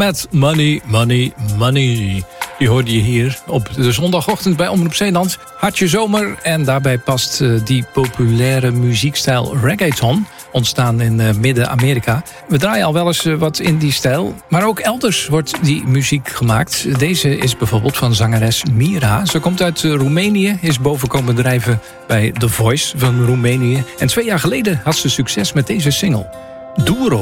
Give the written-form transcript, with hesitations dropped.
met Money, Money, Money. Die hoorde je hier op de zondagochtend bij Omroep Zeeland. Hartje zomer en daarbij past die populaire muziekstijl reggaeton, ontstaan in Midden-Amerika. We draaien al wel eens wat in die stijl, maar ook elders wordt die muziek gemaakt. Deze is bijvoorbeeld van zangeres Mira. Ze komt uit Roemenië, is boven komen drijven bij The Voice van Roemenië. En 2 jaar geleden had ze succes met deze single, Duro.